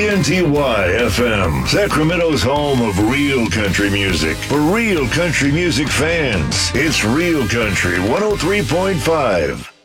KNTY FM, Sacramento's home of real country music. For real country music fans, it's Real Country 103.5.